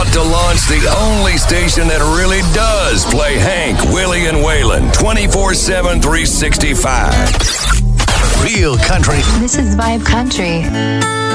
about to launch the only station that really does play Hank, Willie, and Waylon 24/7, 365. Real country. This is Vibe Country.